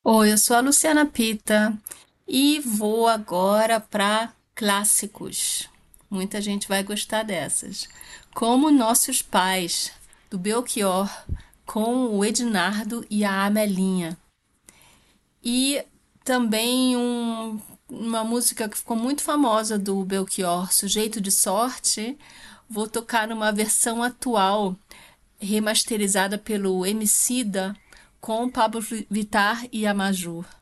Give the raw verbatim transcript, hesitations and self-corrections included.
Oi, eu sou a Luciana Pita e vou agora para clássicos. Muita gente vai gostar dessas. Como Nossos Pais, do Belchior, com o Ednardo e a Amelinha. E também um- uma música que ficou muito famosa do Belchior, Sujeito de Sorte. Vou tocar numa versão atual, remasterizada pelo Emicida, com Pablo Vittar e a Maju.